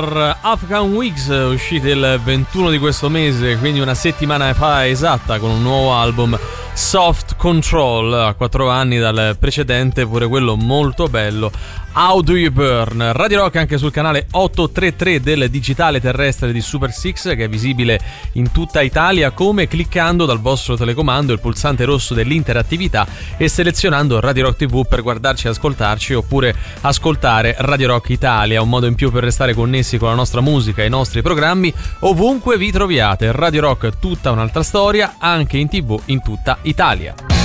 Another African Weeks, usciti il 21 di questo mese, quindi una settimana fa esatta, con un nuovo album, Soft Control, a 4 anni dal precedente, pure quello molto bello, How Do You Burn. Radio Rock anche sul canale 833 del digitale terrestre di Super Six, che è visibile in tutta Italia, come cliccando dal vostro telecomando il pulsante rosso dell'interattività e selezionando Radio Rock TV per guardarci e ascoltarci, oppure ascoltare Radio Rock Italia, un modo in più per restare connessi con la nostra musica e i nostri programmi ovunque vi troviate. Radio Rock, tutta un'altra storia, anche in TV in tutta Italia.